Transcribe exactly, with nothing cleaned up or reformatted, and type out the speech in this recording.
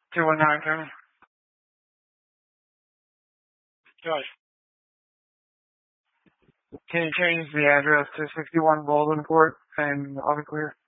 two one nine, Kevin. Josh, can you change the address to sixty-one Golden Court and I'll be clear?